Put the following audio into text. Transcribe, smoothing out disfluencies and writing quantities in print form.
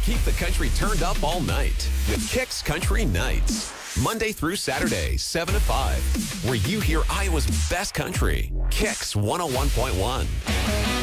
Keep the country turned up all night with Kix Country Nights. Monday through Saturday, 7 to 5, where you hear Iowa's best country. Kix 101.1.